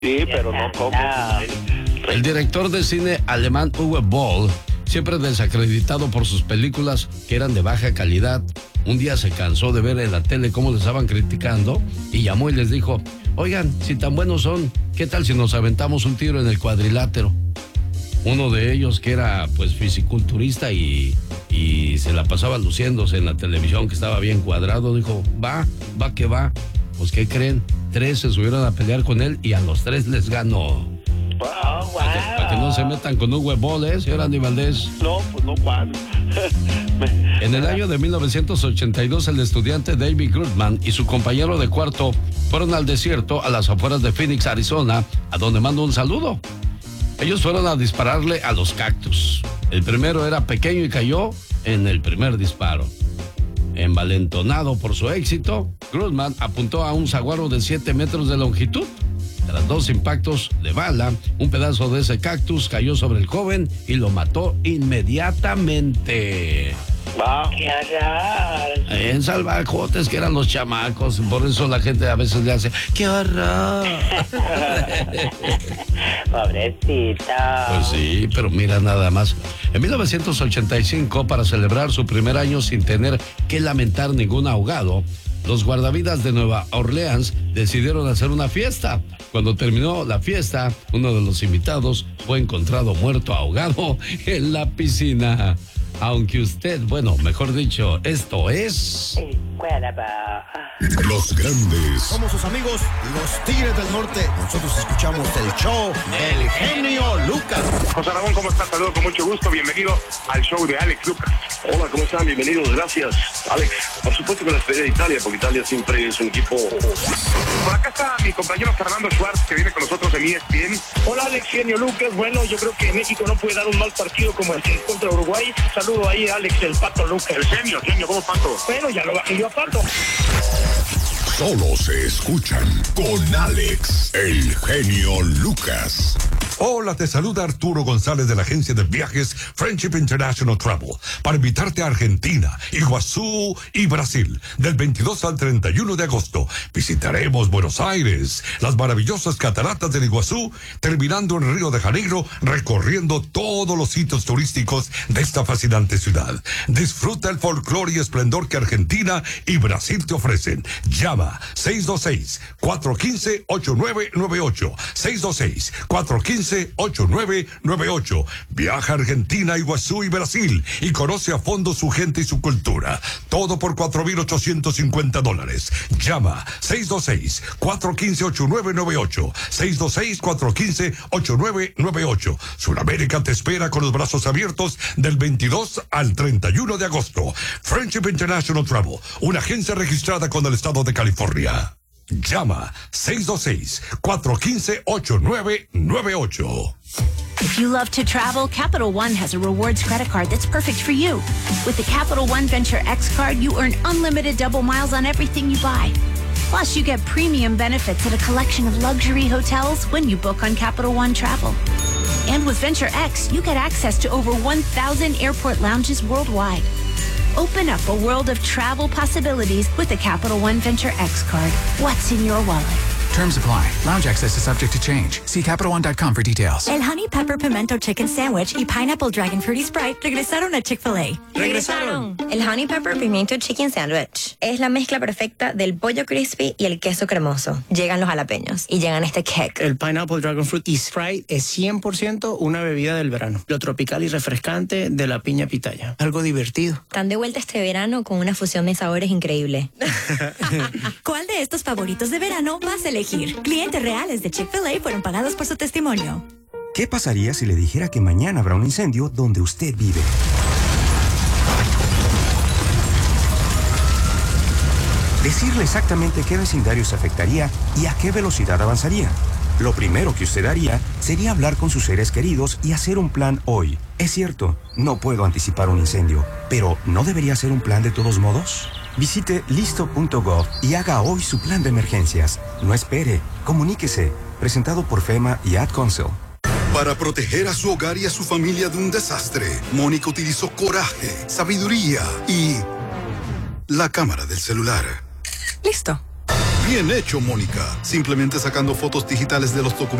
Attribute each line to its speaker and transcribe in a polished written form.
Speaker 1: Sí, pero no como.
Speaker 2: El director de cine alemán Uwe Boll, siempre desacreditado por sus películas que eran de baja calidad, un día se cansó de ver en la tele cómo le estaban criticando y llamó y les dijo: oigan, si tan buenos son, ¿qué tal si nos aventamos un tiro en el cuadrilátero? Uno de ellos, que era pues fisiculturista y se la pasaba luciéndose en la televisión, que estaba bien cuadrado, dijo: va que va. Pues ¿qué creen? 3 se subieron a pelear con él y a los 3 les ganó.
Speaker 1: Wow.
Speaker 2: Para que no se metan con un huevón, señor Andy Valdés.
Speaker 1: No, pues no, Juan.
Speaker 2: En el año de 1982, el estudiante David Grossman y su compañero de cuarto fueron al desierto a las afueras de Phoenix, Arizona, a donde mando un saludo. Ellos fueron a dispararle a los cactus. El primero era pequeño y cayó en el primer disparo. Envalentonado por su éxito, Grossman apuntó a un saguaro de 7 metros de longitud. Tras 2 impactos de bala, un pedazo de ese cactus cayó sobre el joven y lo mató inmediatamente.
Speaker 1: Wow.
Speaker 3: ¡Qué horror!
Speaker 2: En salvajotes que eran los chamacos, por eso la gente a veces le hace ¡qué horror!
Speaker 3: Pobrecita.
Speaker 2: Pues sí, pero mira nada más. En 1985, para celebrar su primer año sin tener que lamentar ningún ahogado, los guardavidas de Nueva Orleans decidieron hacer una fiesta. Cuando terminó la fiesta, uno de los invitados fue encontrado muerto ahogado en la piscina. Aunque usted, bueno, mejor dicho, esto es...
Speaker 3: El cuervo.
Speaker 4: Los grandes.
Speaker 5: Somos sus amigos, los Tigres del Norte. Nosotros escuchamos el show del genio Lucas.
Speaker 6: José Ramón, ¿cómo estás? Saludos con mucho gusto. Bienvenido al show de Alex Lucas.
Speaker 7: Hola, ¿cómo están? Bienvenidos, gracias, Alex. Por supuesto que la esperé de Italia, porque Italia siempre es un equipo...
Speaker 6: Por acá está mi compañero Fernando Schwartz, que viene con nosotros en ESPN.
Speaker 8: Hola, Alex, genio Lucas. Bueno, yo creo que México no puede dar un mal partido como el que contra Uruguay. Saludo ahí, Alex, el Pato Lucas.
Speaker 6: El genio, ¿cómo Pato?
Speaker 8: Bueno, ya lo bajé yo a Pato.
Speaker 4: Solo se escuchan con Alex, el genio Lucas.
Speaker 9: Hola, te saluda Arturo González de la agencia de viajes Friendship International Travel para invitarte a Argentina, Iguazú y Brasil del 22 al 31 de agosto. Visitaremos Buenos Aires, las maravillosas cataratas del Iguazú, terminando en Río de Janeiro, recorriendo todos los sitios turísticos de esta fascinante ciudad. Disfruta el folclore y esplendor que Argentina y Brasil te ofrecen. Llama 626-415-8998. 626-415-8998. Viaja a Argentina, Iguazú y Brasil y conoce a fondo su gente y su cultura. Todo por $4,850. Llama 626-415-8998. 626-415-8998. Sudamérica te espera con los brazos abiertos del 22 al 31 de agosto. Friendship International Travel, una agencia registrada con el estado de California. Llama 626-415-8998.
Speaker 10: If you love to travel, Capital One has a rewards credit card that's perfect for you. With the Capital One Venture X card, you earn unlimited double miles on everything you buy. Plus, you get premium benefits at a collection of luxury hotels when you book on Capital One Travel. And with Venture X, you get access to over 1,000 airport lounges worldwide. Open up a world of travel possibilities with the Capital One Venture X card. What's in your wallet?
Speaker 11: Terms apply. Lounge access is subject to change. See CapitalOne.com for details.
Speaker 12: El Honey Pepper Pimento Chicken Sandwich y Pineapple Dragon Fruity Sprite regresaron a Chick-fil-A.
Speaker 13: ¡Regresaron! El Honey Pepper Pimento Chicken Sandwich es la mezcla perfecta del pollo crispy y el queso cremoso. Llegan los jalapeños y llegan este kick.
Speaker 14: El Pineapple Dragon Fruity Sprite es 100% una bebida del verano. Lo tropical y refrescante de la piña pitaya. Algo divertido.
Speaker 13: Están de vuelta este verano con una fusión de sabores increíble.
Speaker 12: ¿Cuál de estos favoritos de verano vas a elegir? Clientes reales de Chick-fil-A fueron pagados por su testimonio.
Speaker 15: ¿Qué pasaría si le dijera que mañana habrá un incendio donde usted vive? Decirle exactamente qué vecindario se afectaría y a qué velocidad avanzaría. Lo primero que usted haría sería hablar con sus seres queridos y hacer un plan hoy. Es cierto, no puedo anticipar un incendio, pero ¿no debería ser un plan de todos modos? Visite listo.gov y haga hoy su plan de emergencias. No espere, comuníquese. Presentado por FEMA y Ad Council.
Speaker 4: Para proteger a su hogar y a su familia de un desastre, Mónica utilizó coraje, sabiduría y la cámara del celular.
Speaker 16: Listo.
Speaker 4: Bien hecho, Mónica. Simplemente sacando fotos digitales de los documentos